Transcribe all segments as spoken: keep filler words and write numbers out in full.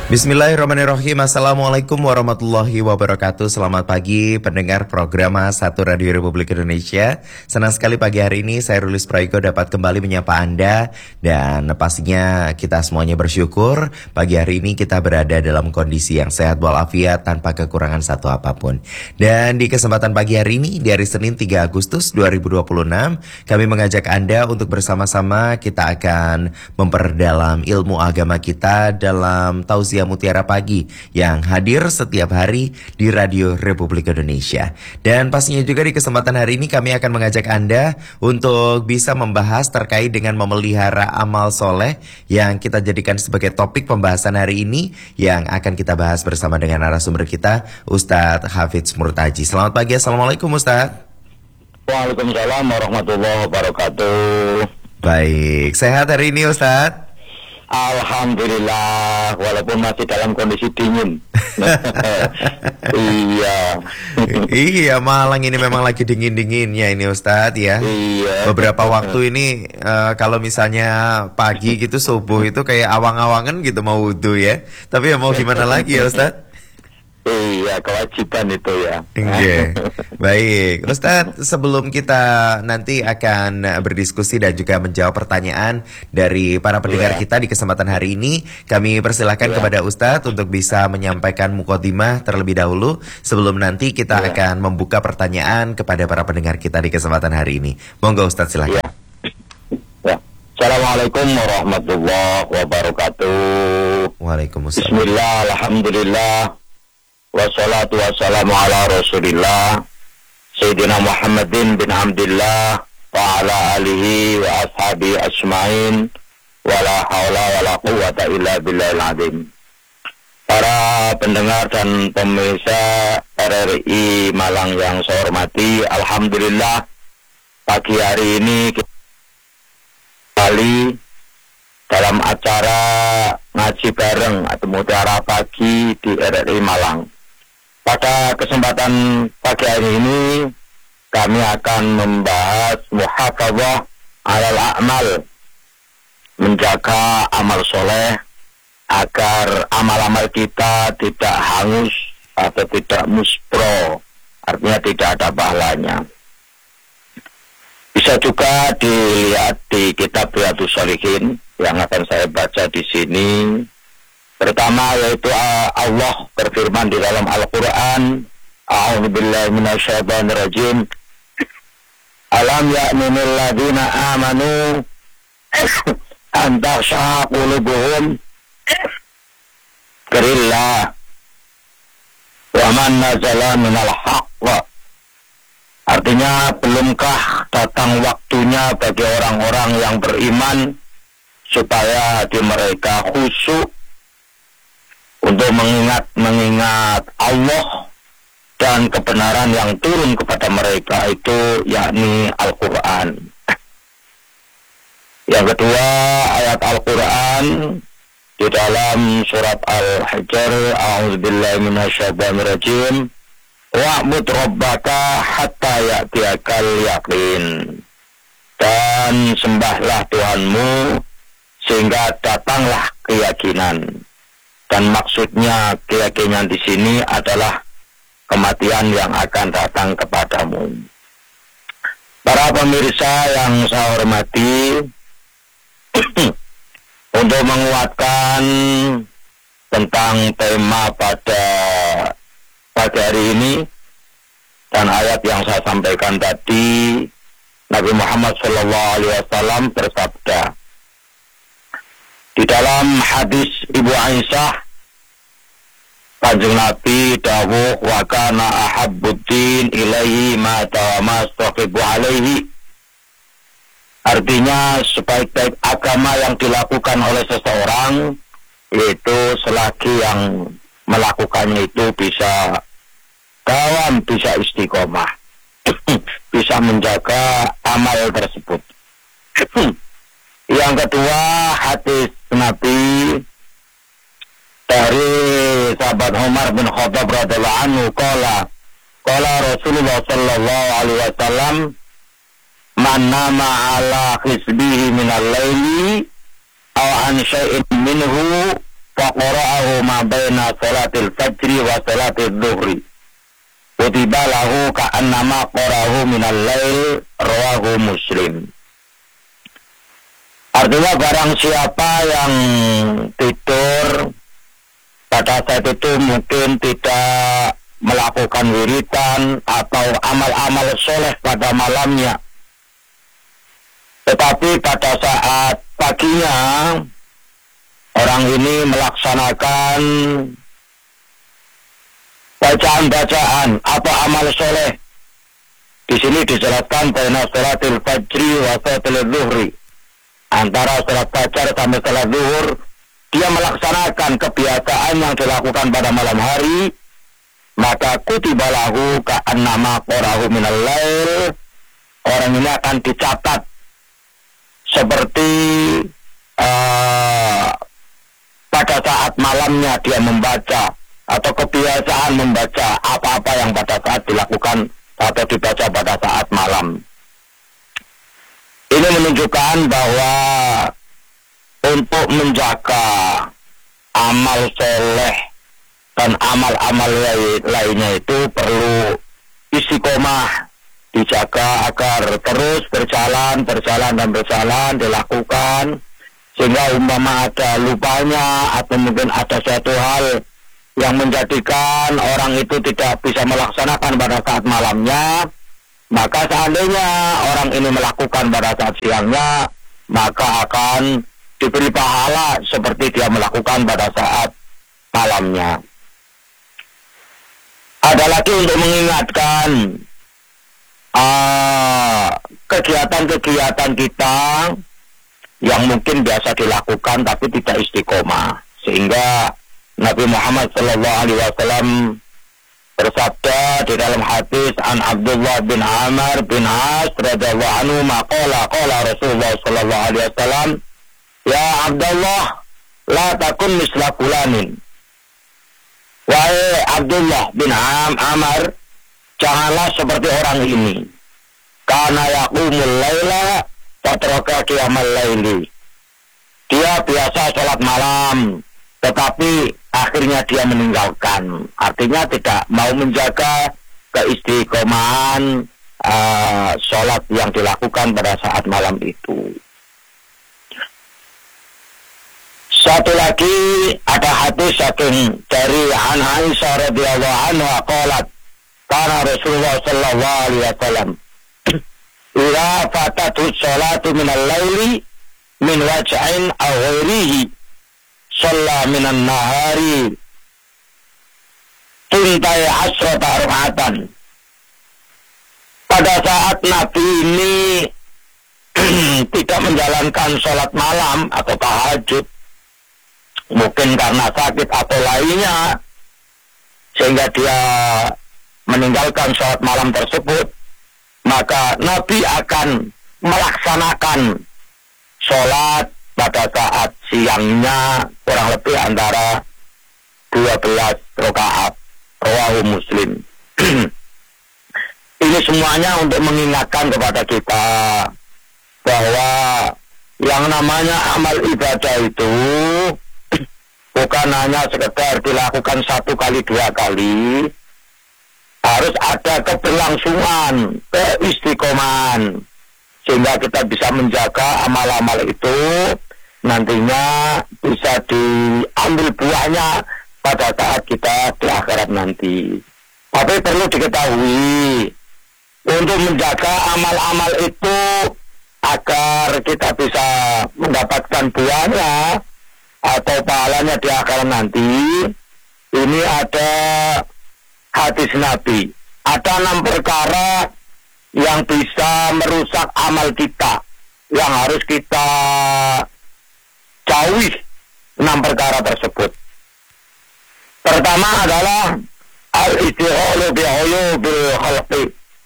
Bismillahirrahmanirrahim. Assalamualaikum warahmatullahi wabarakatuh. Selamat pagi pendengar program satu Radio Republik Indonesia. Senang sekali pagi hari ini saya Rulis Praiko dapat kembali menyapa Anda. Dan pastinya kita semuanya bersyukur pagi hari ini kita berada dalam kondisi yang sehat walafiat tanpa kekurangan satu apapun. Dan di kesempatan pagi hari ini di hari Senin tiga Agustus dua ribu dua puluh enam kami mengajak Anda untuk bersama-sama kita akan memperdalam ilmu agama kita dalam Tausiah Mutiara Pagi yang hadir setiap hari di Radio Republik Indonesia. Dan pastinya juga di kesempatan hari ini kami akan mengajak Anda untuk bisa membahas terkait dengan memelihara amal soleh yang kita jadikan sebagai topik pembahasan hari ini yang akan kita bahas bersama dengan narasumber kita, Ustadz Hafidz Murtaji. Selamat pagi, Assalamualaikum Ustadz. Waalaikumsalam warahmatullahi wabarakatuh. Baik, sehat hari ini Ustadz? Alhamdulillah, walaupun masih dalam kondisi dingin. Iya. Iya, Malang ini memang lagi dingin-dinginnya ini Ustadz ya. Iya. Beberapa waktu ini uh, kalau misalnya pagi gitu subuh itu kayak awang-awangan gitu mau wudhu ya. Tapi ya mau gimana lagi ya Ustadz? Iya, kewajiban itu ya. Iya. Baik, Ustadz, sebelum kita nanti akan berdiskusi dan juga menjawab pertanyaan dari para pendengar yeah. kita di kesempatan hari ini, kami persilakan yeah. kepada Ustadz untuk bisa menyampaikan mukadimah terlebih dahulu sebelum nanti kita yeah. akan membuka pertanyaan kepada para pendengar kita di kesempatan hari ini. Monggo Ustadz, silakan. Yeah. Yeah. Assalamualaikum warahmatullahi wabarakatuh. Waalaikumsalam. Bismillah, alhamdulillah. Wassalatu wassalamu ala rasulillah Sayyidina Muhammadin bin Abdillah wa ala alihi wa ashabi asma'in wa la hawla wa la quwwata illa billahil azim. Para pendengar dan pemirsa R R I Malang yang saya hormati, alhamdulillah pagi hari ini kita kembali dalam acara ngaji bareng atau mutiara pagi di R R I Malang. Pada kesempatan pagi hari ini kami akan membahas muhafadzah alal a'mal, menjaga amal soleh agar amal-amal kita tidak hangus atau tidak muspro, artinya tidak ada pahalanya. Bisa juga dilihat di kitab Riyadhus Shalihin yang akan saya baca di sini. Pertama yaitu Allah berfirman di dalam Al-Quran, A'udzubillahi minasyaitonirrajim. Alam ya'minil ladzina amanu an takhsha'a qulubuhum Qrillah wa man nazala minal haqq. Artinya, belumkah datang waktunya bagi orang-orang yang beriman supaya hati mereka khusyuk untuk mengingat-mengingat Allah dan kebenaran yang turun kepada mereka itu yakni Al-Quran. Yang kedua, ayat Al-Quran di dalam surat Al-Hijr, A'udzubillahi minasyaitonirrajim, wa'bud rabbaka hatta ya'tiyakal yaqin. Dan sembahlah Tuhanmu sehingga datanglah keyakinan. Dan maksudnya keyakinan di sini adalah kematian yang akan datang kepadamu. Para pemirsa yang saya hormati, untuk menguatkan tentang tema pada pagi hari ini dan ayat yang saya sampaikan tadi, Nabi Muhammad shallallahu alaihi wasallam bersabda di dalam hadis Ibu Aisyah, Kanjeng Nabi dawuh wa kana ahabbuddin ilaihi ma tawamastaqibu alaihi. Artinya sebaik-baik agama yang dilakukan oleh seseorang yaitu selagi yang melakukannya itu bisa dawam, bisa istiqomah, bisa menjaga amal tersebut. Yang kedua, hadis Nabi dari sahabat Umar bin Khattab radhiyallahu anhu, qala qala Rasulullah sallallahu alaihi wasallam, man nama ala hisbihi minal laili aw an syai'in minhu faqara'ahu ma baina salatil fajri wa salatil dhuhri kutiba lahu ka'annama qara'ahu minal lail, rawahu Muslim. Artinya barang siapa yang tidur pada saat itu mungkin tidak melakukan wiridan atau amal-amal soleh pada malamnya, tetapi pada saat paginya orang ini melaksanakan bacaan-bacaan atau amal soleh. Di sini dijelaskan baina salatil fajri wa salatil dhuhri, antara salat fajar sampai salat zuhur dia melaksanakan kebiasaan yang dilakukan pada malam hari, maka kutiba lahu ka'annama qara'ahu minal lail, orang ini akan dicatat seperti uh, pada saat malamnya dia membaca, atau kebiasaan membaca apa-apa yang pada saat dilakukan atau dibaca pada saat malam. Ini menunjukkan bahwa untuk menjaga amal soleh dan amal-amal lainnya itu perlu istiqomah, dijaga agar terus berjalan, berjalan dan berjalan dilakukan, sehingga umpama ada lupanya atau mungkin ada suatu hal yang menjadikan orang itu tidak bisa melaksanakan pada saat malamnya, maka seandainya orang ini melakukan pada saat siangnya, maka akan diberi pahala seperti dia melakukan pada saat malamnya. Ada lagi untuk mengingatkan uh, kegiatan-kegiatan kita yang mungkin biasa dilakukan tapi tidak istiqomah, sehingga Nabi Muhammad Sallallahu Alaihi Wasallam bersabda di dalam hadis an Abdullah bin Amr bin As radhiyallahu anhu maqala qala Rasulullah Sallallahu Alaihi Wasallam, ya Abdullah la takun misla fulanin, wahai Abdullah bin Am Amr, janganlah seperti orang ini, karena yaqumul laila fatraka qiyamal laili, dia biasa sholat malam tetapi akhirnya dia meninggalkan, artinya tidak mau menjaga keistiqomahan uh, sholat yang dilakukan pada saat malam itu. Satu lagi ada hadis saking dari An Aisyah radhiyallahu anha qalat kana Rasulullah sallallahu alaihi wasallam ila fatatu sholatu minal laili min waj'in aw ghairihi shalla minan nahari tuntai asrata arba'atan. Pada saat Nabi ini tidak menjalankan sholat malam atau tahajud, mungkin karena sakit atau lainnya, sehingga dia meninggalkan sholat malam tersebut, maka Nabi akan melaksanakan sholat pada saat siangnya kurang lebih antara dua belas rakaat, rawahu Muslim. Ini semuanya untuk mengingatkan kepada kita bahwa yang namanya amal ibadah itu bukan hanya sekedar dilakukan satu kali dua kali, harus ada keberlangsungan, keistiqomahan, sehingga kita bisa menjaga amal-amal itu nantinya bisa diambil buahnya pada saat kita di akhirat nanti. Tapi perlu diketahui, untuk menjaga amal-amal itu agar kita bisa mendapatkan buahnya atau pahalanya di akhirat nanti, ini ada hadis Nabi. Ada enam perkara yang bisa merusak amal kita, yang harus kita jauhi enam perkara tersebut. Pertama adalah al-istighalu bi'uyubil khalqi.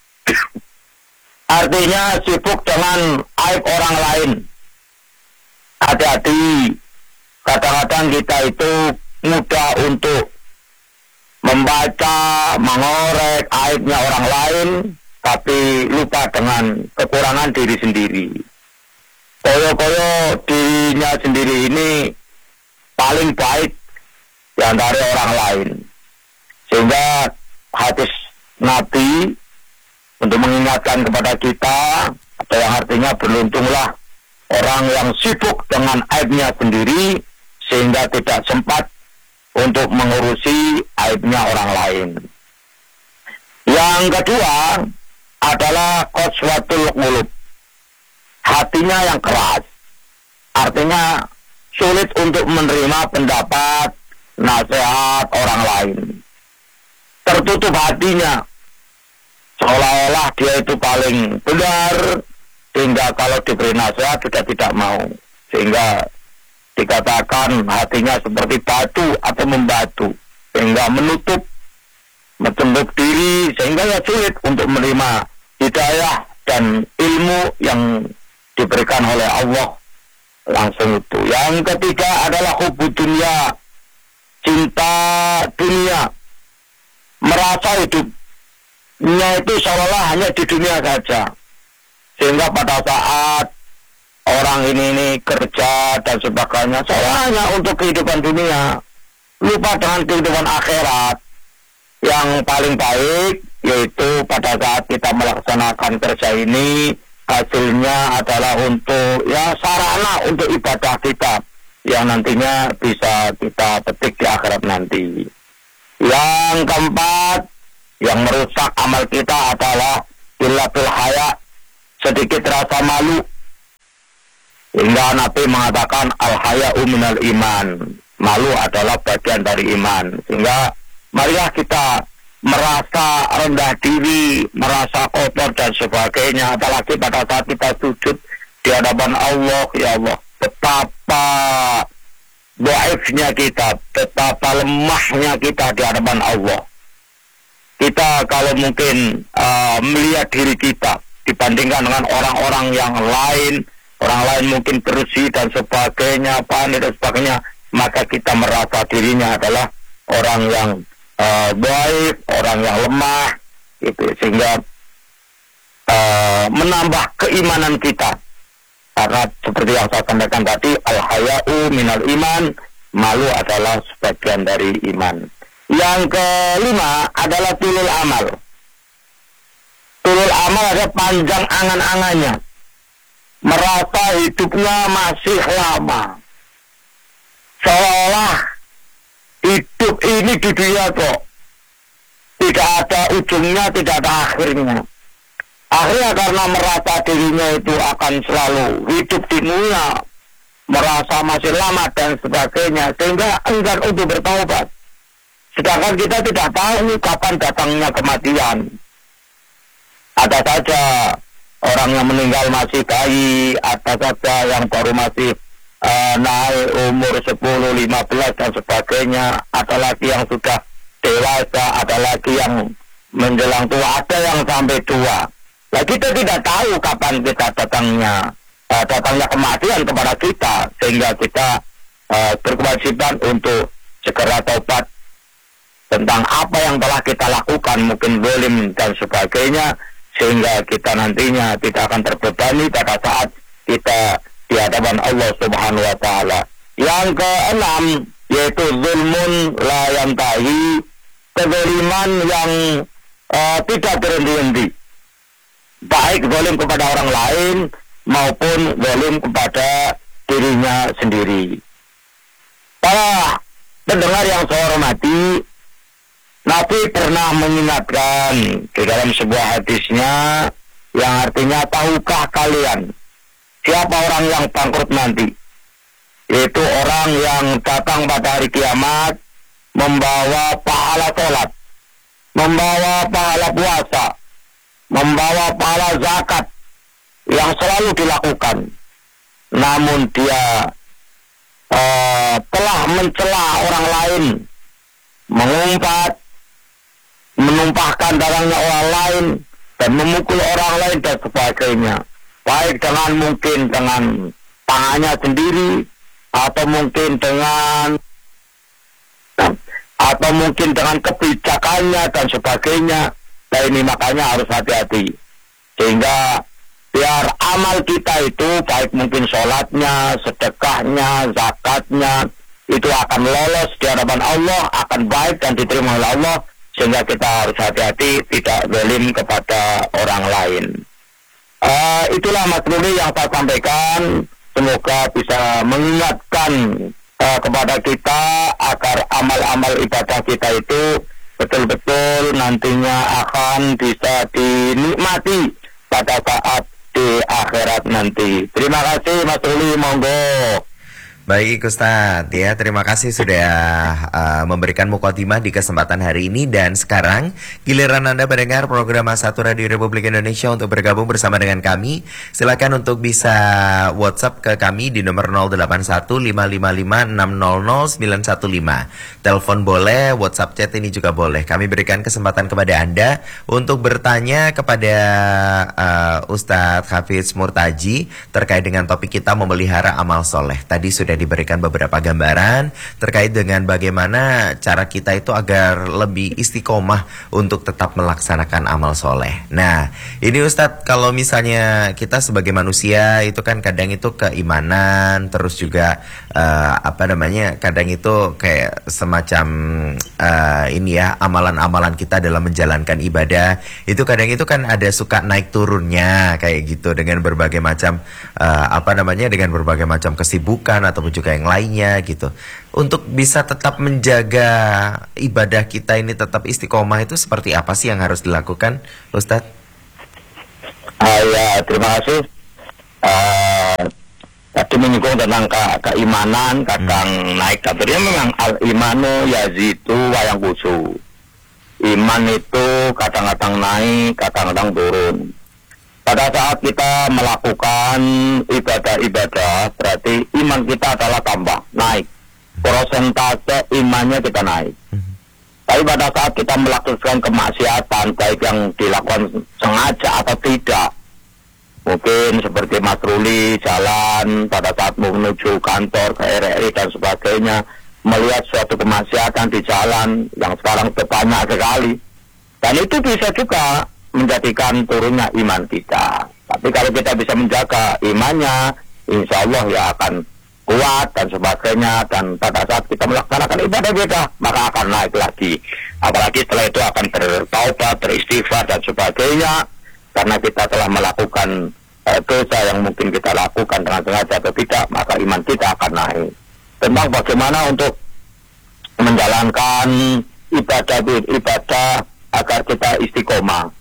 Artinya sibuk dengan aib orang lain. Hati-hati, kadang-kadang kita itu mudah untuk membaca, mengorek aibnya orang lain, tapi lupa dengan kekurangan diri sendiri. Koyo-koyo dirinya sendiri ini paling baik, di antara orang lain. Sehingga hadis Nabi untuk mengingatkan kepada kita, atau yang artinya beruntunglah orang yang sibuk dengan aibnya sendiri sehingga tidak sempat untuk mengurusi aibnya orang lain. Yang kedua adalah qaswatul qulub, hatinya yang keras, artinya sulit untuk menerima pendapat, nasihat orang lain. Tertutup hatinya, seolah-olah dia itu paling benar, sehingga kalau diberi nasihat sudah tidak mau. Sehingga dikatakan hatinya seperti batu atau membatu, sehingga menutup, menutup diri, sehingga ya sulit untuk menerima hidayah dan ilmu yang diberikan oleh Allah langsung itu. Yang ketiga adalah hubbu dunia, cinta dunia, merasa hidupnya itu seolah hanya di dunia saja, sehingga pada saat orang ini ini kerja dan sebagainya seolah hanya untuk kehidupan dunia, lupa dengan kehidupan akhirat yang paling baik, yaitu pada saat kita melaksanakan kerja ini hasilnya adalah untuk ya sarana untuk ibadah kita yang nantinya bisa kita petik di akhirat nanti. Yang keempat, yang merusak amal kita adalah qillatul haya, sedikit rasa malu. Hingga Nabi mengatakan al-haya'u minal iman, malu adalah bagian dari iman. Sehingga marilah kita merasa rendah diri, merasa kotor dan sebagainya, apalagi pada saat kita sujud di hadapan Allah. Ya Allah, betapa dhaifnya kita, betapa lemahnya kita di hadapan Allah. Kita kalau mungkin uh, melihat diri kita dibandingkan dengan orang-orang yang lain, orang lain mungkin bersih dan sebagainya, panik dan sebagainya, maka kita merasa dirinya adalah orang yang uh, baik, orang yang lemah, gitu. Sehingga uh, menambah keimanan kita. Karena seperti yang saya sampaikan tadi, al-haya'u minal iman, malu adalah sebagian dari iman. Yang kelima adalah tulul amal. Tulul amal ada panjang angan-angannya, merasa hidupnya masih lama, seolah hidup ini di dunia kok tidak ada ujungnya, tidak ada akhirnya. Akhirnya karena merasa dirinya itu akan selalu hidup di dunia, merasa masih lama dan sebagainya, sehingga enggan untuk bertaubat. Sedangkan kita tidak tahu kapan datangnya kematian. Ada saja orang yang meninggal masih bayi, ada saja yang baru masih uh, naik umur sepuluh, lima belas dan sebagainya, ada lagi yang sudah dewasa, ada lagi yang menjelang tua, ada yang sampai tua. Nah, kita tidak tahu kapan kita datangnya uh, datangnya kematian kepada kita, sehingga kita uh, berkewajiban untuk segera taubat tentang apa yang telah kita lakukan, mungkin zalim dan sebagainya, sehingga kita nantinya tidak akan terbebani pada saat kita di hadapan Allah Subhanahu wa taala. Yang keenam yaitu zulmun la yantahi, kezaliman yang uh, tidak berhenti-henti, baik zalim kepada orang lain maupun zalim kepada dirinya sendiri. Para pendengar yang saya hormati, Nabi pernah mengingatkan di dalam sebuah hadisnya yang artinya, tahukah kalian siapa orang yang bangkrut nanti? Yaitu orang yang datang pada hari kiamat membawa pahala sholat, membawa pahala puasa, membawa pahala zakat yang selalu dilakukan, namun dia uh, telah mencela orang lain, mengumpat, menumpahkan darahnya orang lain, dan memukul orang lain dan sebagainya, baik dengan mungkin dengan tangannya sendiri, atau mungkin dengan atau mungkin dengan kebijakannya dan sebagainya. Nah, ini makanya harus hati-hati, sehingga biar amal kita itu baik mungkin sholatnya, sedekahnya, zakatnya, itu akan lolos di hadapan Allah, akan baik dan diterima oleh Allah, sehingga kita harus hati-hati tidak zalim kepada orang lain. Uh, itulah Mas Ruli yang saya sampaikan. Semoga bisa mengingatkan uh, kepada kita agar amal-amal ibadah kita itu betul-betul nantinya akan bisa dinikmati pada saat di akhirat nanti. Terima kasih Mas Ruli, monggo. Baik Ustadz, ya terima kasih sudah uh, memberikan mukadimah di kesempatan hari ini. Dan sekarang giliran Anda mendengar program satu Radio Republik Indonesia. Untuk bergabung bersama dengan kami, silakan untuk bisa WhatsApp ke kami di nomor nol delapan satu lima lima lima enam nol nol sembilan satu lima. Telepon boleh, WhatsApp chat ini juga boleh. Kami berikan kesempatan kepada Anda untuk bertanya kepada uh, Ustadz Hafiz Murtaji terkait dengan topik kita memelihara amal soleh. Tadi sudah diberikan beberapa gambaran terkait dengan bagaimana cara kita itu agar lebih istiqomah untuk tetap melaksanakan amal soleh. Nah, ini Ustadz, kalau misalnya kita sebagai manusia itu kan kadang itu keimanan, terus juga uh, apa namanya, kadang itu kayak semacam uh, ini ya, amalan-amalan kita dalam menjalankan ibadah itu kadang itu kan ada suka naik turunnya kayak gitu dengan berbagai macam uh, apa namanya dengan berbagai macam kesibukan atau juga yang lainnya gitu. Untuk bisa tetap menjaga ibadah kita ini tetap istiqomah itu seperti apa sih yang harus dilakukan, Ustadz? Ah, ya, terima kasih. Uh, tadi menyinggung tentang ke keimanan, kadang hmm. naik, tapi memang al-imanu yazidu wa yanqusu. Iman itu kadang-kadang naik, kadang-kadang turun. Pada saat kita melakukan ibadah-ibadah, berarti iman kita adalah tambah, naik. Persentase imannya kita naik. Mm-hmm. Tapi pada saat kita melakukan kemaksiatan, baik yang dilakukan sengaja atau tidak, mungkin seperti Mas Ruli jalan pada saat menuju kantor, ke R R I dan sebagainya, melihat suatu kemaksiatan di jalan yang sekarang banyak sekali. Dan itu bisa juga menjadikan turunnya iman kita. Tapi kalau kita bisa menjaga imannya, insya Allah ya akan kuat dan sebagainya. Dan pada saat kita melaksanakan ibadah kita, maka akan naik lagi. Apalagi setelah itu akan bertaubat, beristighfar dan sebagainya. Karena kita telah melakukan eh, dosa yang mungkin kita lakukan dengan sengaja atau tidak, maka iman kita akan naik. Tentang bagaimana untuk menjalankan ibadah-ibadah agar kita istiqomah.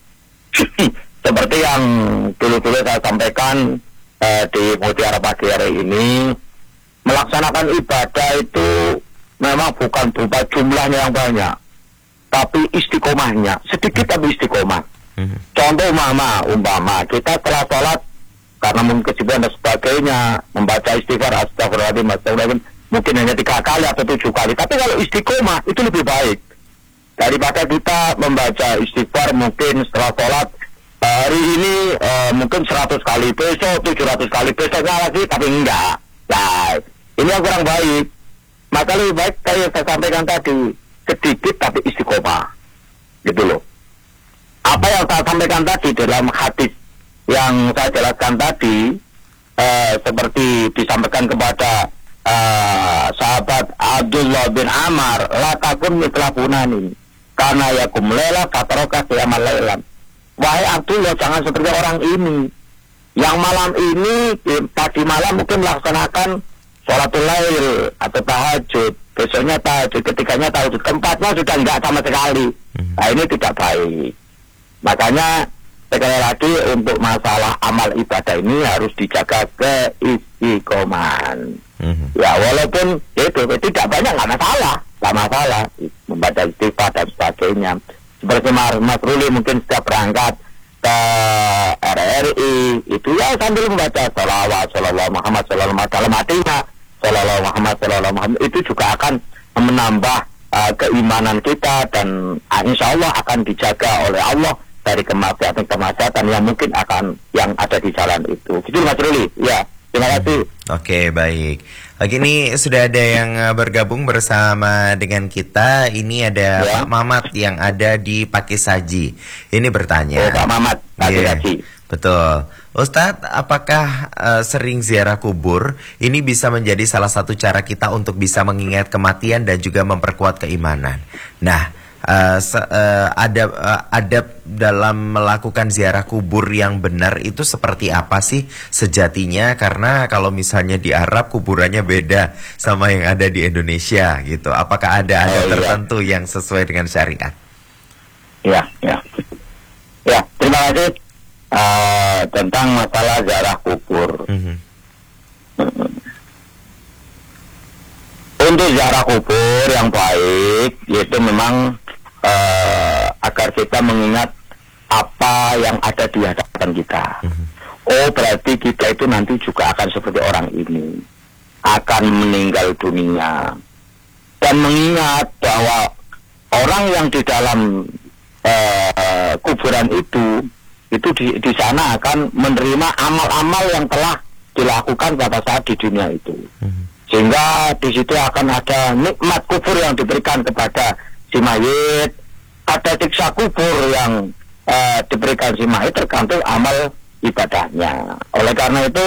Seperti yang dulu-dulu saya sampaikan eh, di Mutiara Pagi hari ini, melaksanakan ibadah itu memang bukan berupa jumlahnya yang banyak, tapi istiqomahnya sedikit tapi istiqomah. Mm-hmm. Contoh umpama, umpama kita setelah sholat karena mungkin kesibukan dan sebagainya, membaca istighfar astagfirullahaladzim, astagfirullahaladzim mungkin hanya tiga kali atau tujuh kali, tapi kalau istiqomah itu lebih baik daripada kita membaca istighfar mungkin setelah sholat hari ini uh, mungkin seratus kali, besok tujuh ratus kali, besoknya lagi tapi enggak. Nah, ini yang kurang baik. Maka lebih baik kayak saya sampaikan tadi, sedikit tapi istiqomah, gitu loh. Apa yang saya sampaikan tadi dalam hadis yang saya jelaskan tadi, uh, seperti disampaikan kepada uh, sahabat Abdullah bin Amar, la takun mithla funani karena yakum lela fataraka qiyamal lailan. Wahai Abdullah, jangan seperti orang ini yang malam ini tadi malam mungkin melaksanakan sholatul lail atau tahajud, besoknya tahajud, ketiganya tahajud, keempatnya sudah enggak sama sekali. Nah, ini tidak baik. Makanya sekali lagi untuk masalah amal ibadah ini harus dijaga keistiqomahan. Mm-hmm. Ya walaupun itu tidak banyak, nggak masalah, nggak masalah membaca istighfar dan sebagainya. Seperti Mas Ruli mungkin sudah berangkat ke R R I itu ya sambil membaca sholawat, sholawat Muhammad, sholawat Muhammad, sholawat Muhammad, sholawat Muhammad, itu juga akan menambah uh, keimanan kita dan uh, insya Allah akan dijaga oleh Allah dari kemaksiatan-kemaksiatan yang mungkin akan yang ada di jalan itu. Gitu Mas Ruli, ya. Terima kasih. Oke, baik. Lagi ini sudah ada yang bergabung bersama dengan kita. Ini ada ya. Pak Mamat yang ada di Pakisaji. Ini bertanya. Oh, Pak Mamat, Pakisaji. Yeah. Betul. Ustadz, apakah uh, sering ziarah kubur ini bisa menjadi salah satu cara kita untuk bisa mengingat kematian dan juga memperkuat keimanan? Nah, uh, se- uh, adab uh, adab dalam melakukan ziarah kubur yang benar itu seperti apa sih sejatinya? Karena kalau misalnya di Arab kuburannya beda sama yang ada di Indonesia gitu. Apakah ada adab Oh, iya. tertentu yang sesuai dengan syariat? Ya, ya. Ya, terima kasih uh, tentang masalah ziarah kubur. Mhm. Untuk ziarah kubur yang baik, yaitu memang uh, agar kita mengingat apa yang ada di hadapan kita. Mhm. Oh, berarti kita itu nanti juga akan seperti orang ini, akan meninggal dunia. Dan mengingat bahwa orang yang di dalam uh, kuburan itu, itu di, di sana akan menerima amal-amal yang telah dilakukan pada saat di dunia itu. Mhm. Sehingga di situ akan ada nikmat kubur yang diberikan kepada si mayit, ada siksa kubur yang uh, diberikan si mayit tergantung amal ibadahnya. Oleh karena itu,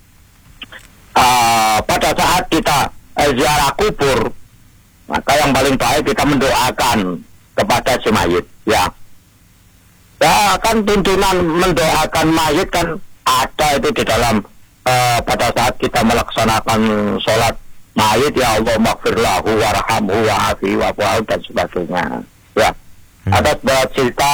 uh, pada saat kita uh, ziarah kubur, maka yang paling baik kita mendoakan kepada si mayit. Ya, ya kan tuntunan mendoakan mayit kan ada itu di dalam Uh, pada saat kita melaksanakan sholat mayit, ya Allah maghfirlahu warhamhu wa'afi wa'fu'au dan sebagainya. Ya, hmm. ada sebuah cerita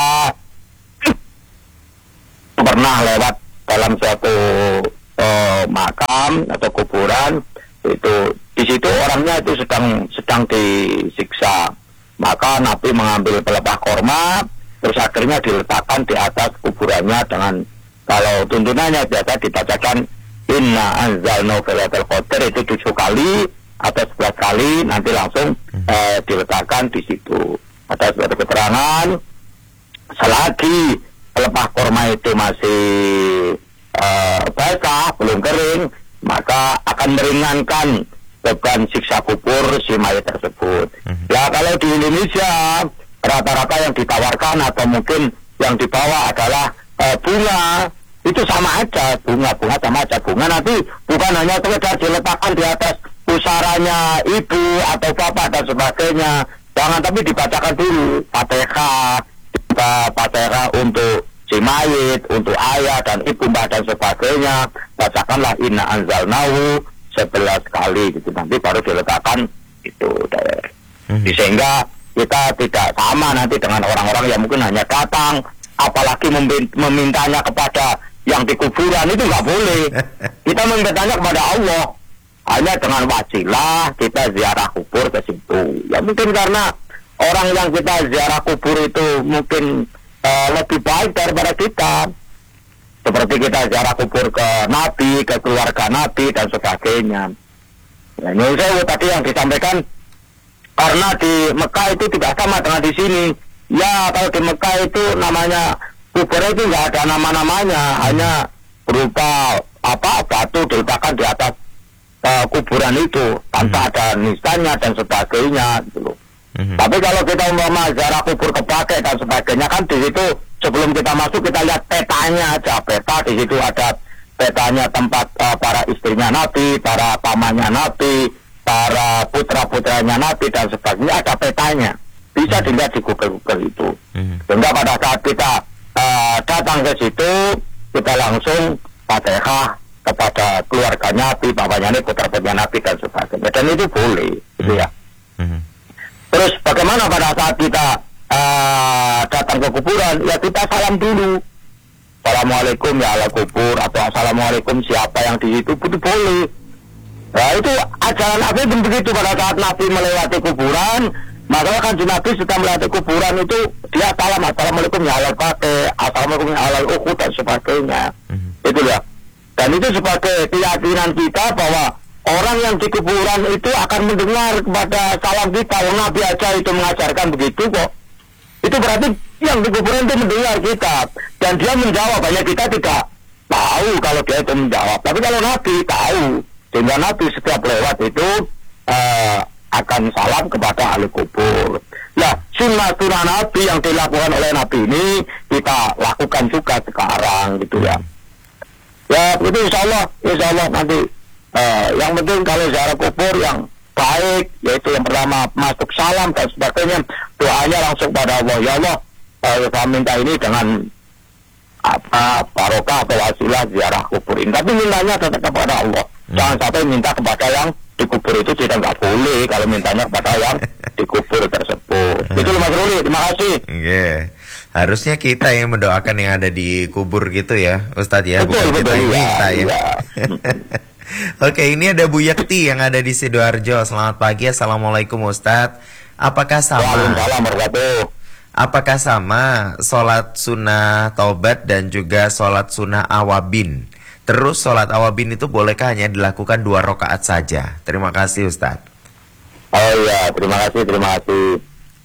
pernah lewat dalam suatu uh, makam atau kuburan, itu di situ orangnya itu sedang sedang disiksa. Maka Nabi mengambil pelepah korma, terus akhirnya diletakkan di atas kuburannya dengan, kalau tuntunannya biasa dibacakan Inna anzalna fi lailatul qadar itu tujuh kali atau sebelas kali, nanti langsung hmm. eh, diletakkan di situ. Ada suatu keterangan, selagi pelepah korma itu masih eh, basah, belum kering, maka akan meringankan beban siksa kubur si mayat tersebut. Hmm. Ya, kalau di Indonesia rata-rata yang ditawarkan atau mungkin yang dibawa adalah eh, bunga. Itu sama aja, bunga-bunga sama aja. Bunga nanti bukan hanya sekedar diletakkan di atas pusaranya ibu atau bapak dan sebagainya. Jangan, tapi dibacakan dulu Fatihah, Fatihah untuk si mayit, untuk ayah dan ibu, mbak dan sebagainya. Bacakanlah Inna anzalnahu sebelas kali gitu. Nanti baru diletakkan itu. Hmm. Sehingga kita tidak sama nanti dengan orang-orang yang mungkin hanya datang, apalagi memintanya kepada yang di kuburan, itu nggak boleh. Kita memintanya kepada Allah. Hanya dengan wasilah kita ziarah kubur ke situ. Ya mungkin karena orang yang kita ziarah kubur itu mungkin uh, lebih baik daripada kita. Seperti kita ziarah kubur ke Nabi, ke keluarga Nabi dan sebagainya. Ya, ini saya tadi yang disampaikan, karena di Mekah itu tidak sama dengan di sini. Ya, kalau di Mekah itu namanya kubur itu nggak ada nama-namanya, hanya berupa apa batu diletakkan di atas uh, kuburan itu tanpa hmm. ada nisannya dan sebagainya gitu. Hmm. Tapi kalau kita umpama ziarah kubur kepakai dan sebagainya, kan di situ sebelum kita masuk kita lihat petanya aja, peta di situ ada petanya tempat uh, para istrinya Nabi, para pamannya Nabi, para putra-putranya Nabi dan sebagainya, ada petanya. Bisa hmm. dilihat di Google-Google itu. Hmm. Sehingga pada saat kita Uh, datang ke situ, kita langsung Fatihah kepada keluarga Nabi, bapaknya Nabi, putra-putranya Nabi dan sebagainya. Dan itu boleh, hmm. gitu ya. Hmm. Terus bagaimana pada saat kita uh, datang ke kuburan? Ya kita salam dulu. Assalamualaikum ya ala kubur, atau Assalamualaikum siapa yang di situ, itu boleh. Nah itu ajaran Nabi pun begitu. Pada saat Nabi melewati kuburan, maka kan Nabi setelah melewati kuburan itu dia salam, Assalamualaikum ya alal kakek, Assalamualaikum ya alal ukhud dan sebagainya. Mm-hmm. Itu ya. Dan itu sebagai keyakinan kita bahwa orang yang di kuburan itu akan mendengar kepada salam kita. Yang Nabi aja itu mengajarkan begitu kok. Itu berarti yang di kuburan itu mendengar kita, dan dia menjawab. Banyak kita tidak tahu kalau dia itu menjawab, tapi kalau Nabi tahu. Sehingga Nabi setiap lewat itu uh, akan salam kepada ahli kubur. Nah, sunnah-sunnah Nabi yang dilakukan oleh Nabi ini kita lakukan juga sekarang gitu ya. Ya itu insya Allah, insya Allah nanti uh, yang penting kalau ziarah kubur yang baik, yaitu yang pertama masuk salam dan sebagainya, doanya langsung pada Allah. Ya Allah, uh, saya minta ini dengan apa barokah atau wasilah ziarah kubur ini, tapi mintanya tetap kepada Allah. Hmm. Jangan sampai minta kepada yang dikubur itu, tidak nggak boleh kalau mintanya kepada yang dikubur tersebut. Itu Mas Ruli, terima kasih. Yeah. Harusnya kita yang mendoakan yang ada di kubur gitu ya, Ustadz ya, betul, bukan betul, kita yang minta ya. ya. Oke, ini ada Bu Yakti yang ada di Sidoarjo. Selamat pagi, Assalamualaikum Ustadz. Apakah sama? Waalaikumsalam warahmatullahi. Apakah sama sholat sunnah taubat dan juga sholat sunnah awabin? Terus sholat awabin itu bolehkah hanya dilakukan dua rakaat saja? Terima kasih Ustadz. Oh iya, terima kasih, terima kasih.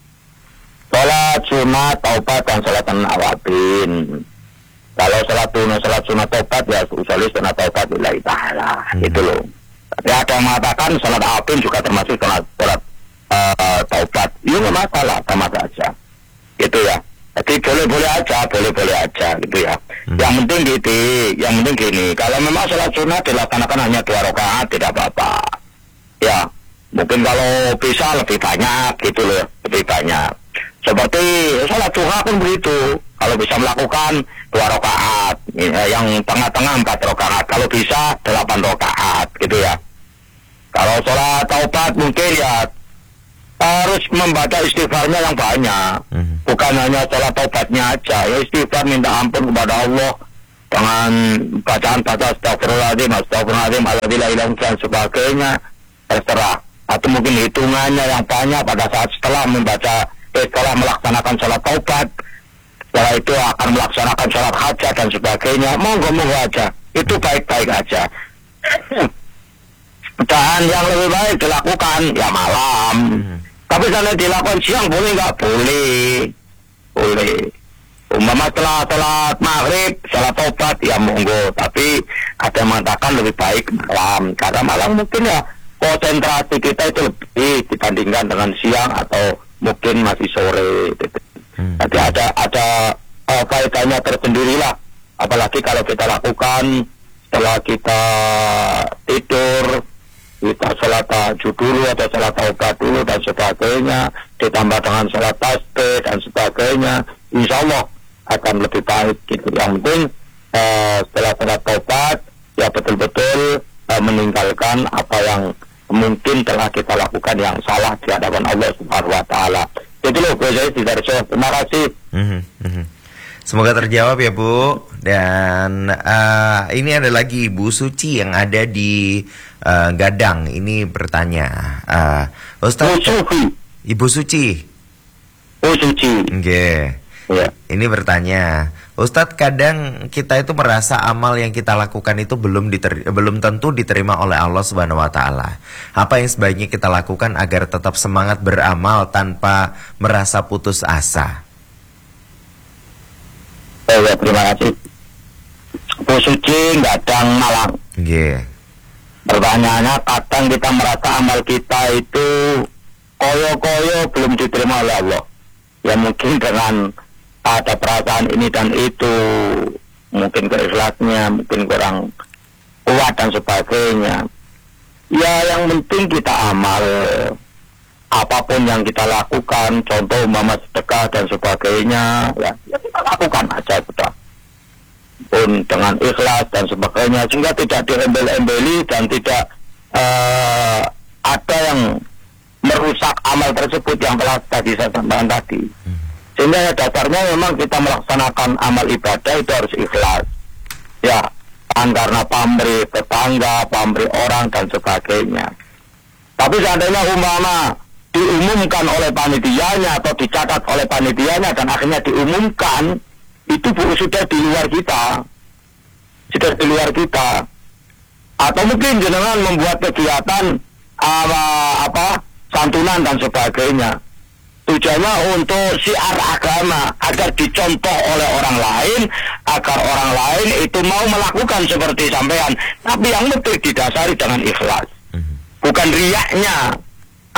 Sholat sunnah taubat dan sholat sunnah awabin. Kalau sholat sunnah, sholat sunnah taubat ya usolih sunnah taubat lillahi ta'ala. Hmm. Itu loh. Tapi ada yang mengatakan sholat awabin juga termasuk sholat, sholat uh, taubat. Ini nggak masalah, sama saja. Gitu ya. Jadi boleh-boleh aja, boleh-boleh aja gitu ya. Hmm. Yang penting gitu, yang penting gini. Kalau memang sholat sunnah dilaksanakan hanya dua rakaat tidak apa-apa. Ya, mungkin kalau bisa lebih banyak gitu loh, lebih banyak. Seperti sholat duha pun begitu. Kalau bisa melakukan dua rakaat, yang tengah-tengah empat rakaat. Kalau bisa delapan rakaat, gitu ya. Kalau sholat taubat mungkin ya harus membaca istighfarnya yang banyak. Hmm. Bukan hanya sholat taubatnya aja. Ya istighfar minta ampun kepada Allah dengan bacaan-bacaan astagfirullahaladzim, astagfirullahaladzim, alhamdulillah dan sebagainya. Terserah. Atau mungkin hitungannya yang banyak pada saat setelah membaca, setelah melaksanakan sholat taubat, setelah itu akan melaksanakan sholat hajat dan sebagainya. Monggo-monggo aja, itu baik-baik aja. Dan yang lebih baik dilakukan ya malam. Hmm. Tapi kalau dilakukan siang boleh nggak? Boleh, boleh. Umpama setelah sholat maghrib, sholat taubat ya monggo. Tapi ada yang mengatakan lebih baik malam, karena malam mungkin ya konsentrasi kita itu lebih dibandingkan dengan siang atau mungkin masih sore. Hmm. Jadi ada ada uh, faedahnya tersendiri lah. Apalagi kalau kita lakukan setelah kita tidur, kita sholat tahajud dulu atau sholat taubat dulu dan sebagainya, ditambah dengan sholat tasbih dan sebagainya, insya Allah akan lebih baik gitu. Yang penting uh, setelah sholat taubat ya betul-betul uh, meninggalkan apa yang mungkin telah kita lakukan yang salah di hadapan Allah Subhanahu wa taala. Itu loh gue jadi tidak ada. Terima kasih. Mm-hmm, mm-hmm. Semoga terjawab ya Bu. Dan uh, ini ada lagi Bu Suci yang ada di uh, Gadang. Ini bertanya, uh, Ustaz, Bu Suci. Ibu Suci. Bu Suci. Oke. Okay. Ya. Ini bertanya, Ustadz, kadang kita itu merasa amal yang kita lakukan itu belum diter- belum tentu diterima oleh Allah Subhanahu wa taala. Apa yang sebaiknya kita lakukan agar tetap semangat beramal tanpa merasa putus asa? Oh ya, terima kasih. Bu Suci Gadang Malang. Nggih. Yeah. Pertanyaannya, kadang kita merasa amal kita itu koyo-koyo belum diterima oleh Allah. Ya mungkin dengan ada perasaan ini dan itu, mungkin keikhlasnya mungkin kurang kuat dan sebagainya. Ya yang penting kita amal, apapun yang kita lakukan, contoh umpama sedekah dan sebagainya, ya, ya kita lakukan aja sudah, pun dengan ikhlas dan sebagainya, sehingga tidak diembel-embeli dan tidak uh, ada yang merusak amal tersebut yang telah tadi saya sampaikan tadi. Sehingga dasarnya memang kita melaksanakan amal ibadah itu harus ikhlas. Ya, karena pamrih tetangga, pamrih orang dan sebagainya. Tapi seandainya umpama diumumkan oleh panitianya atau dicatat oleh panitianya dan akhirnya diumumkan, itu bu, sudah di luar kita. Sudah di luar kita. Atau mungkin jenengan membuat kegiatan uh, apa santunan dan sebagainya. Tujuannya untuk siar agama agar dicontoh oleh orang lain, agar orang lain itu mau melakukan seperti sampean. Tapi yang penting didasari dengan ikhlas, bukan riaknya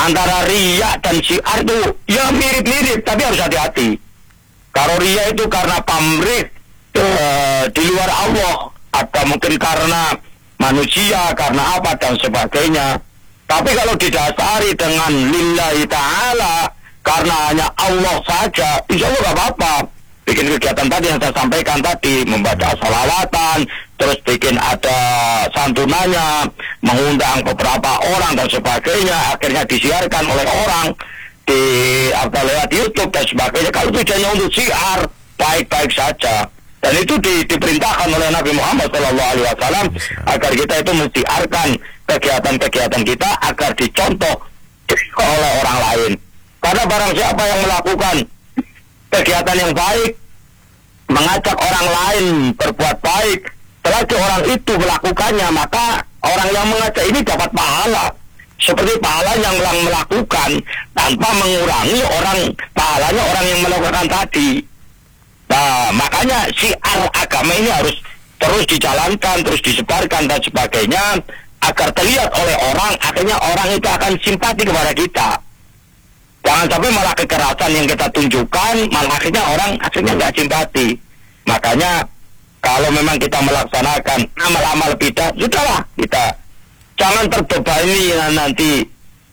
antara riya dan syiar itu ya mirip-mirip, tapi harus hati-hati. Kalau riya itu karena pamrih uh, di luar Allah, atau mungkin karena manusia, karena apa dan sebagainya. Tapi kalau didasari dengan lillahi ta'ala, karena hanya Allah saja, insya Allah gak apa-apa. Bikin kegiatan tadi yang saya sampaikan tadi, membaca salawatan, terus bikin ada santunannya, mengundang beberapa orang dan sebagainya, akhirnya disiarkan oleh orang di atau lewat YouTube dan sebagainya. Kalau tujuannya untuk syiar, baik-baik saja. Dan itu di, diperintahkan oleh Nabi Muhammad shallallahu alaihi wasallam agar kita itu mensiarkan kegiatan-kegiatan kita agar dicontoh oleh orang lain. Karena barang siapa yang melakukan kegiatan yang baik, mengajak orang lain berbuat baik, setelah orang itu melakukannya, maka orang yang mengajak ini dapat pahala seperti pahala yang melakukan, tanpa mengurangi orang pahalanya orang yang melakukan tadi. Nah, makanya syiar agama ini harus terus dijalankan, terus disebarkan dan sebagainya, agar terlihat oleh orang, akhirnya orang itu akan simpati kepada kita. Jangan sampai malah kekerasan yang kita tunjukkan, malah akhirnya orang akhirnya nggak simpati. Makanya kalau memang kita melaksanakan amal-amal bidah, sudahlah kita jangan terbebani nanti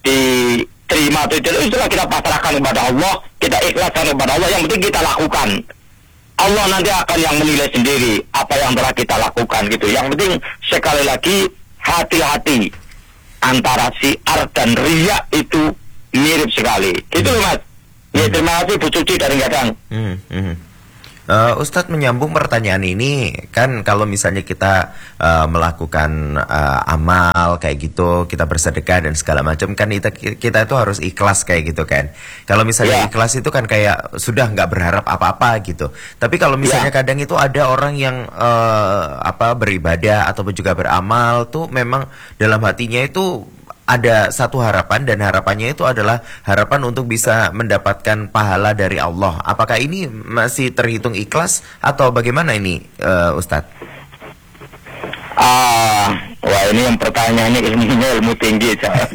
diterima atau tidak. Itulah kita pasrahkan kepada Allah, kita ikhlaskan kepada Allah. Yang penting kita lakukan. Allah nanti akan yang menilai sendiri apa yang telah kita lakukan gitu. Yang penting sekali lagi hati-hati, antara syiar dan riya itu mirip sekali. Itu loh Mas. Ya, terima kasih Bu Suci dari Gadang. Hmm, hmm. Uh, Ustadz menyambung pertanyaan ini, kan kalau misalnya kita uh, melakukan uh, amal kayak gitu, kita bersedekah dan segala macam, kan kita kita itu harus ikhlas kayak gitu kan. Kalau misalnya yeah. ikhlas itu kan kayak sudah nggak berharap apa-apa gitu. Tapi kalau misalnya yeah. kadang itu ada orang yang uh, apa beribadah ataupun juga beramal tuh memang dalam hatinya itu ada satu harapan, dan harapannya itu adalah harapan untuk bisa mendapatkan pahala dari Allah. Apakah ini masih terhitung ikhlas atau bagaimana ini, uh, Ustadz? Ah, wah ini yang pertanyaan ini ilmunya ilmu tinggi.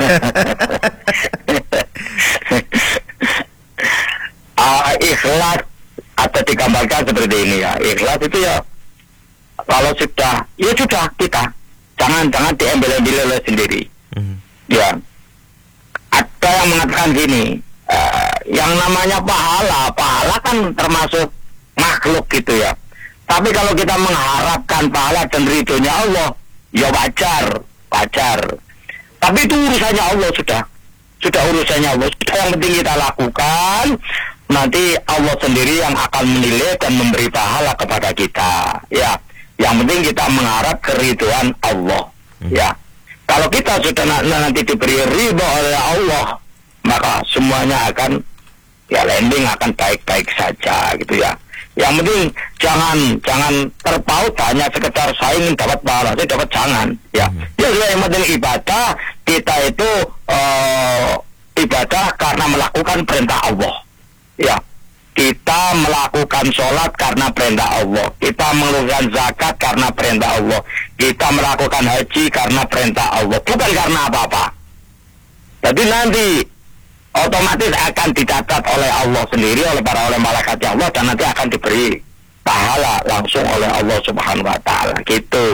ah, ikhlas atau digambarkan seperti ini ya. Ikhlas itu ya kalau sudah, ya sudah kita jangan jangan diambil-ambil oleh sendiri. Hmm. Ya, ada yang mengatakan gini, uh, yang namanya pahala, pahala kan termasuk makhluk gitu ya. Tapi kalau kita mengharapkan pahala dan ridhonya Allah, ya wajar, wajar. Tapi itu urusannya Allah sudah, sudah urusannya Allah. Sudah, yang penting kita lakukan, nanti Allah sendiri yang akan menilai dan memberi pahala kepada kita. Ya, yang penting kita mengharap keridhaan Allah. Ya. Kalau kita sudah nanti diberi ridho oleh Allah, maka semuanya akan ya landing akan baik-baik saja gitu ya. Yang penting jangan jangan terpaut hanya sekedar saya ingin dapat pahala, saya dapat jangan ya. Ya yang penting ibadah kita itu uh, ibadah karena melakukan perintah Allah. Ya. Kita melakukan sholat karena perintah Allah. Kita melakukan zakat karena perintah Allah. Kita melakukan haji karena perintah Allah. Bukan karena apa-apa. Jadi nanti otomatis akan dicatat oleh Allah sendiri, oleh para oleh malaikat Allah, dan nanti akan diberi pahala langsung oleh Allah Subhanahu Wa Taala. Gitu.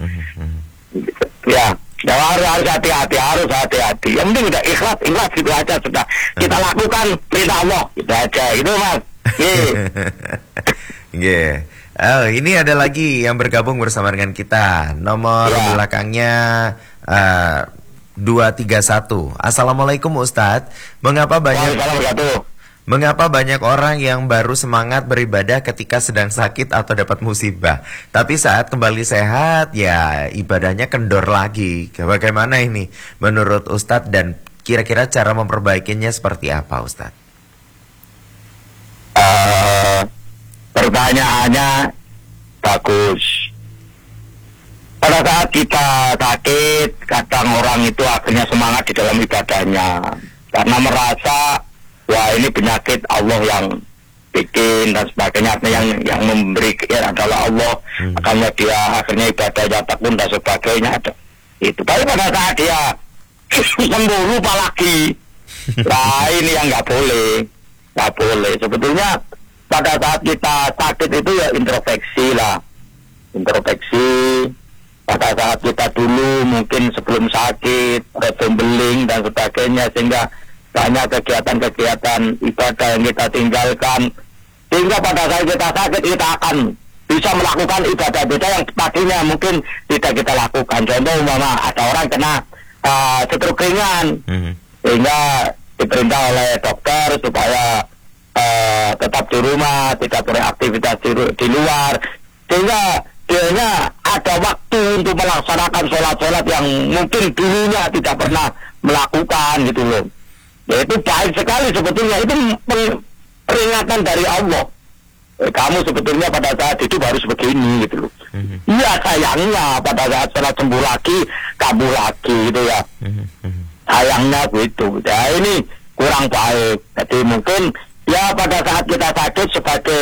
Ya. Ya harus harus hati-hati, harus hati-hati. Yang penting udah ikhlas, ikhlas gitu aja sudah. Kita lakukan perintah Allah, itu aja. Itu Mas. Yeah. Oh, ini ada lagi yang bergabung bersama dengan kita. Nomor yeah. belakangnya uh, dua tiga satu. Assalamualaikum Ustadz. Mengapa banyak Mengapa banyak orang yang baru semangat beribadah ketika sedang sakit atau dapat musibah, tapi saat kembali sehat ya ibadahnya kendor lagi? Bagaimana ini menurut Ustadz, dan kira-kira cara memperbaikinya seperti apa Ustadz? Uh, pertanyaannya bagus. Pada saat kita sakit, kadang orang itu akhirnya semangat di dalam ibadahnya karena merasa wah ini penyakit Allah yang bikin dan sebagainya, yang yang memberi ya adalah Allah. Hmm. Akhirnya dia akhirnya ibadahnya tekun dan sebagainya. Itu. Tapi pada saat dia sembuh lupa lagi, Nah ini yang nggak boleh, nggak boleh. Sebetulnya pada saat kita sakit itu ya introspeksi lah, introspeksi. Pada saat kita dulu mungkin sebelum sakit, retumbeling dan sebagainya, sehingga banyak kegiatan-kegiatan ibadah yang kita tinggalkan, sehingga pada saat kita sakit kita akan bisa melakukan ibadah-ibadah yang tadinya mungkin tidak kita lakukan. Contoh umpama ada orang kena uh, stroke ringan, mm-hmm. sehingga diperintah oleh dokter supaya uh, tetap di rumah, tidak beraktivitas di, di luar, sehingga dianya ada waktu untuk melaksanakan sholat-sholat yang mungkin dulunya tidak pernah melakukan gitu loh. Ya itu baik sekali sebetulnya, itu peringatan dari Allah. Eh, kamu sebetulnya pada saat itu harus begini gitu loh. Iya mm-hmm. sayangnya pada saat sholat sembuh lagi, kabur lagi gitu ya. Mm-hmm. Sayangnya gitu. Ya ini kurang baik. Jadi mungkin ya pada saat kita sakit sebagai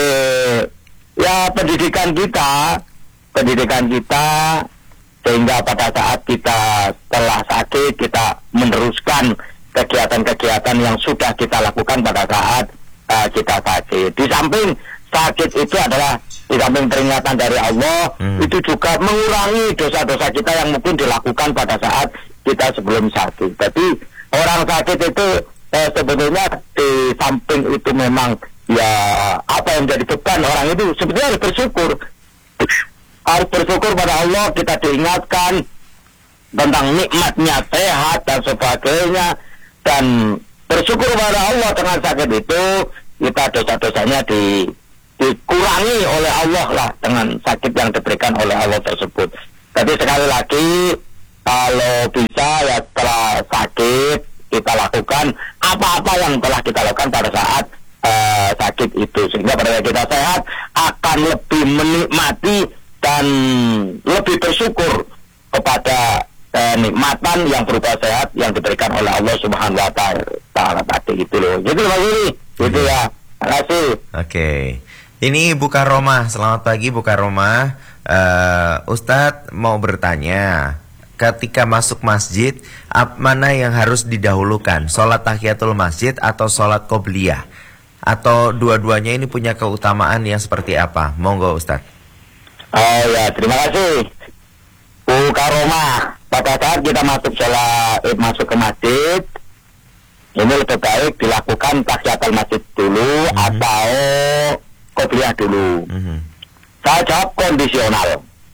ya pendidikan kita, pendidikan kita, sehingga pada saat kita telah sakit kita meneruskan kegiatan-kegiatan yang sudah kita lakukan pada saat uh, kita sakit. Di samping sakit itu adalah di samping peringatan dari Allah, hmm. itu juga mengurangi dosa-dosa kita yang mungkin dilakukan pada saat kita sebelum sakit. Jadi orang sakit itu eh, sebetulnya di samping itu memang ya apa yang menjadi beban orang itu sebetulnya harus bersyukur. Harus bersyukur pada Allah, kita diingatkan tentang nikmatnya sehat dan sebagainya, dan bersyukur pada Allah dengan sakit itu kita dosa-dosanya di, dikurangi oleh Allah lah dengan sakit yang diberikan oleh Allah tersebut. Jadi sekali lagi kalau bisa ya setelah sakit kita lakukan apa-apa yang telah kita lakukan pada saat uh, sakit itu, sehingga pada saat kita sehat akan lebih menikmati dan lebih bersyukur kepada eh, nikmatan yang berupa sehat yang diberikan oleh Allah Subhanahu wa taala tadi itu loh. Gitu Mas Yuli. Gitu ya. Terima kasih. Oke. Okay. Ini Bu Karomah. Selamat pagi Bu Karomah. Uh, Ustadz mau bertanya, ketika masuk masjid, ap, mana yang harus didahulukan? Sholat tahiyatul masjid atau sholat qobliyah? Atau dua-duanya ini punya keutamaan yang seperti apa? Monggo Ustadz. Oh ya, terima kasih Bu Karomah. Pada saat kita masuk sholat, eh, masuk ke masjid, ini lebih baik dilakukan tahiyatul masjid dulu mm-hmm. atau qobliyah dulu. Mm-hmm. Saya jawab kondisional.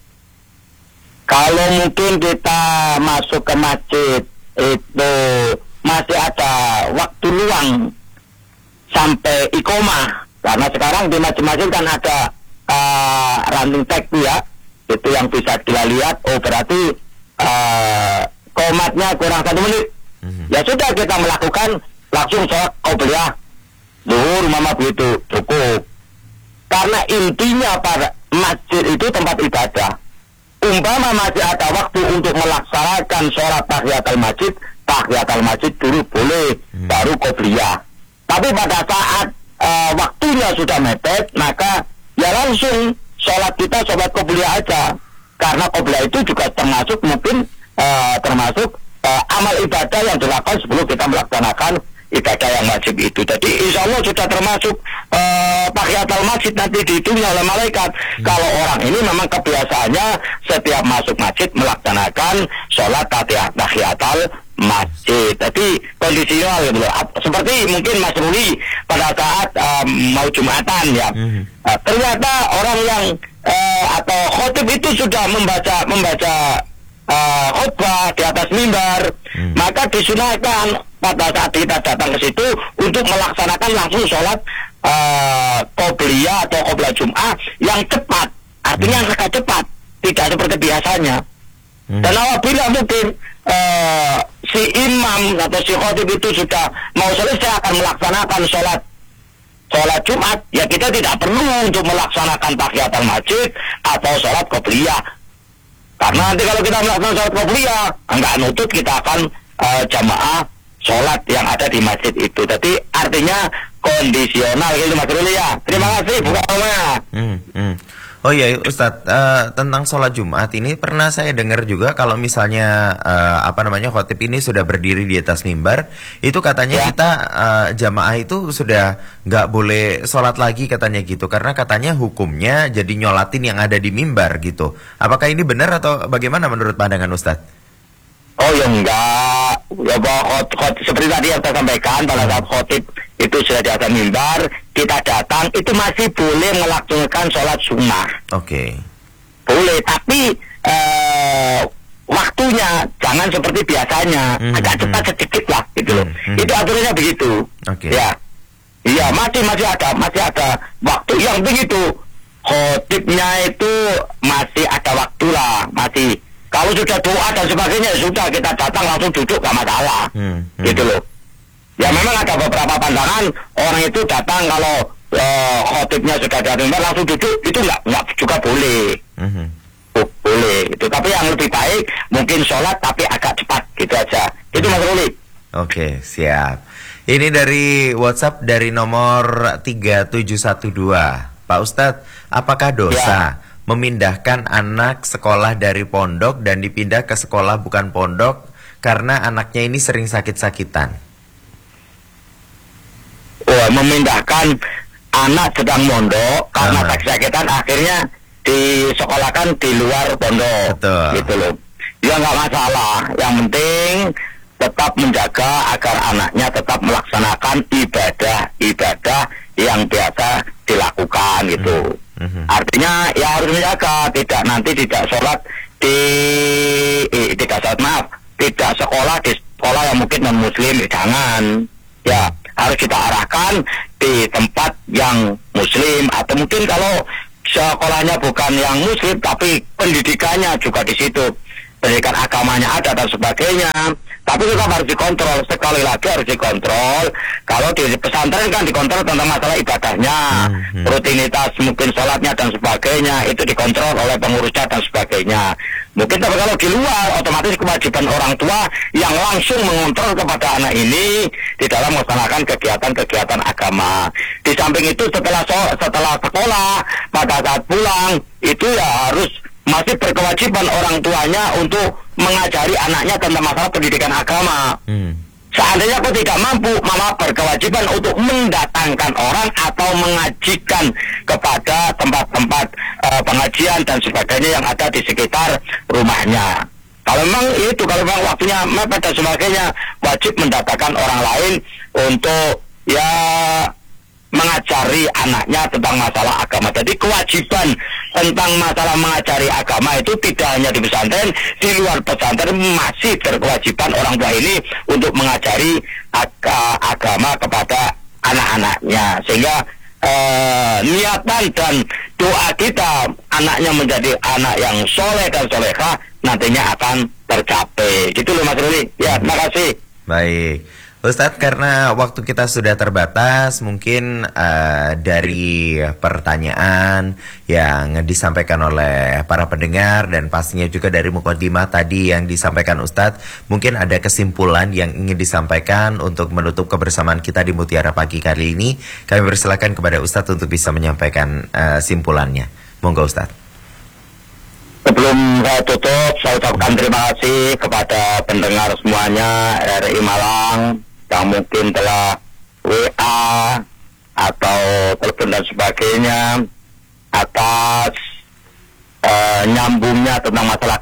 Kalau mungkin kita masuk ke masjid itu masih ada waktu luang sampai iqomah, karena sekarang di masjid-masjid kan ada Uh, running tag ya, itu yang bisa kita lihat. Oh berarti uh, komatnya kurang satu menit. Mm-hmm. Ya sudah kita melakukan langsung sholat qobliyah zuhur mama begitu cukup. Karena intinya pada masjid itu tempat ibadah. Umpama masih ada waktu untuk melaksanakan sholat tahiyatul masjid, tahiyatul masjid dulu boleh, mm-hmm. baru qobliyah. Tapi pada saat uh, waktunya sudah mepet, maka ya langsung sholat kita sholat qobliyah aja, karena qobliyah itu juga termasuk mungkin uh, termasuk uh, amal ibadah yang dilakukan sebelum kita melaksanakan ibadah yang wajib itu. Jadi insya Allah sudah termasuk uh, tahiyatul masjid nanti dihitung oleh malaikat. Hmm. Kalau orang ini memang kebiasaannya setiap masuk masjid melaksanakan sholat tahiyatul masjid. Jadi kondisional gitu. Seperti mungkin Mas Ruli pada saat um, mau Jumatan ya. Mm-hmm. uh, ternyata orang yang uh, atau khotib itu sudah membaca membaca uh, khutbah di atas mimbar, mm. maka disunahkan pada saat kita datang ke situ untuk melaksanakan langsung sholat uh, qobliyah atau qobliyah Jum'ah yang cepat. Artinya mm. agak cepat, tidak seperti biasanya. Mm. Dan apabila mungkin uh, si imam atau si khotib itu sudah mau selesai akan melaksanakan sholat sholat Jumat, ya kita tidak perlu untuk melaksanakan tahiyatul masjid atau sholat qobliyah. Karena nanti kalau kita melaksanakan sholat qobliyah, enggak nutut kita akan uh, jamaah sholat yang ada di masjid itu. Jadi artinya kondisional gitu Mas Ruli ya. Terima kasih Bu Karomah. Hmm, hmm. Oh iya Ustadz, uh, tentang sholat Jumat ini pernah saya dengar juga kalau misalnya uh, apa namanya khotib ini sudah berdiri di atas mimbar, itu katanya Ya. kita uh, jamaah itu sudah nggak boleh sholat lagi katanya gitu, karena katanya hukumnya jadi nyolatin yang ada di mimbar gitu. Apakah ini benar atau bagaimana menurut pandangan Ustadz? Oh ya enggak, ya bahwa khot, khot, seperti tadi yang saya sampaikan, pada saat khotib itu sudah di atas mimbar, kita datang itu masih boleh melaksanakan sholat sunnah. Oke. Okay. Boleh, tapi eh, waktunya jangan seperti biasanya, mm-hmm. agak cepat sedikit lah gitu loh. Mm-hmm. Itu aturannya begitu. Oke. Okay. Ya, iya masih masih ada masih ada waktu yang begitu. Khotibnya itu masih ada waktu lah, masih. Kalau sudah doa dan sebagainya sudah kita datang langsung duduk gak masalah, hmm, hmm. gitu loh. Ya memang ada beberapa pandangan orang itu datang kalau uh, khotibnya sudah datang langsung duduk itu nggak nggak juga boleh, hmm. boleh itu. Tapi yang lebih baik mungkin sholat tapi agak cepat gitu aja. Itu Mas Ruli. Oke siap. Ini dari WhatsApp dari nomor tiga tujuh satu dua. Pak Ustadz, apakah dosa? Ya. Memindahkan anak sekolah dari pondok dan dipindah ke sekolah bukan pondok karena anaknya ini sering sakit-sakitan. Oh, memindahkan anak sedang mondok karena uh-huh. sakit-sakitan akhirnya disekolahkan di luar pondok. Betul. Gitu loh. Ya nggak masalah. Yang penting tetap menjaga agar anaknya tetap melaksanakan ibadah-ibadah yang biasa dilakukan gitu. Hmm. Mm-hmm. Artinya ya harus menjaga, tidak nanti tidak sholat di eh, tidak sholat maaf, tidak sekolah di sekolah yang mungkin non muslim, jangan. Ya harus kita arahkan di tempat yang muslim atau mungkin kalau sekolahnya bukan yang muslim tapi pendidikannya juga di situ, pendidikan agamanya ada dan sebagainya. Tapi tetap harus dikontrol, sekali lagi harus dikontrol. Kalau di pesantren kan dikontrol tentang masalah ibadahnya, hmm, hmm. rutinitas mungkin sholatnya dan sebagainya, itu dikontrol oleh pengurusnya dan sebagainya. Mungkin tapi kalau di luar, otomatis kewajiban orang tua yang langsung mengontrol kepada anak ini di dalam melaksanakan kegiatan-kegiatan agama. Di samping itu setelah setelah sekolah, pada saat pulang, itu ya harus masih berkewajiban orang tuanya untuk mengajari anaknya tentang masalah pendidikan agama. Hmm. Seandainya aku tidak mampu, mama berkewajiban untuk mendatangkan orang atau mengajikan kepada tempat-tempat uh, pengajian dan sebagainya yang ada di sekitar rumahnya. Kalau memang itu, kalau memang waktunya mepet dan sebagainya, wajib mendatangkan orang lain untuk ya mengajari anaknya tentang masalah agama. Jadi kewajiban tentang masalah mengajari agama itu tidak hanya di pesantren, di luar pesantren masih berkewajiban orang tua ini untuk mengajari ag- agama kepada anak-anaknya. Sehingga eh, niatan dan doa kita anaknya menjadi anak yang soleh dan solehah nantinya akan tercapai. Gitu loh Mas Ruli. Ya, terima kasih. Baik. Ustadz, karena waktu kita sudah terbatas, mungkin uh, dari pertanyaan yang disampaikan oleh para pendengar dan pastinya juga dari mukadimah tadi yang disampaikan Ustadz, mungkin ada kesimpulan yang ingin disampaikan untuk menutup kebersamaan kita di Mutiara Pagi kali ini. Kami persilakan kepada Ustadz untuk bisa menyampaikan uh, simpulannya. Monggo Ustadz. Sebelum saya tutup, saya ucapkan terima kasih kepada pendengar semuanya R I Malang yang mungkin telah W A atau telepon dan sebagainya atas uh, nyambungnya tentang masalah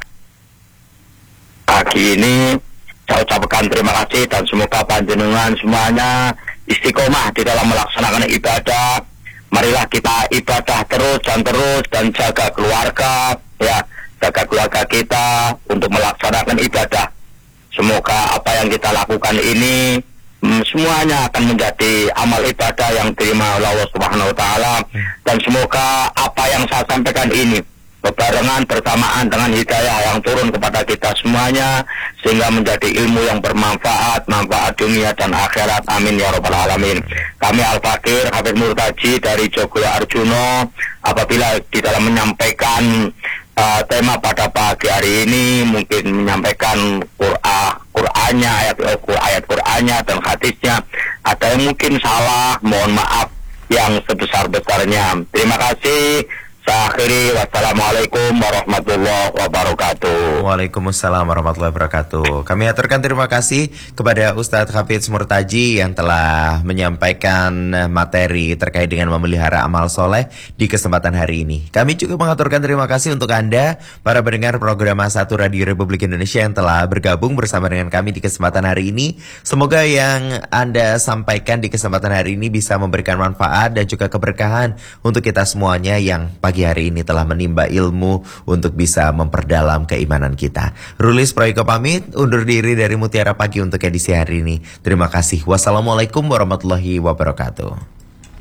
pagi ini. Saya ucapkan terima kasih dan semoga panjenengan semuanya istiqomah di dalam melaksanakan ibadah. Marilah kita ibadah terus dan terus dan jaga keluarga, ya, jaga keluarga kita untuk melaksanakan ibadah. Semoga apa yang kita lakukan ini Hmm, semuanya akan menjadi amal ibadah yang diterima oleh Allah Subhanahu wa taala, dan semoga apa yang saya sampaikan ini berbarengan bersamaan dengan hidayah yang turun kepada kita semuanya sehingga menjadi ilmu yang bermanfaat, manfaat dunia dan akhirat. Amin ya rabbal alamin. Kami Al-Fakir Habib Murtaji dari Jogja Arjuno, apabila di dalam menyampaikan Uh, tema pada pagi hari ini mungkin menyampaikan Qur'an, Qur'annya, ayat ayat Qur'annya dan hadisnya ada yang mungkin salah, mohon maaf yang sebesar-besarnya. Terima kasih. Akhiri, wassalamualaikum warahmatullahi wabarakatuh. Waalaikumsalam warahmatullahi wabarakatuh. Kami aturkan terima kasih kepada Ustadz Hafidz Murtaji yang telah menyampaikan materi terkait dengan memelihara amal soleh di kesempatan hari ini. Kami juga mengaturkan terima kasih untuk Anda, para pendengar program satu Radio Republik Indonesia yang telah bergabung bersama dengan kami di kesempatan hari ini. Semoga yang Anda sampaikan di kesempatan hari ini bisa memberikan manfaat dan juga keberkahan untuk kita semuanya yang pagi hari ini telah menimba ilmu untuk bisa memperdalam keimanan kita. Rulis Proyeko pamit, undur diri dari Mutiara Pagi untuk edisi hari ini. Terima kasih. Wassalamualaikum warahmatullahi wabarakatuh.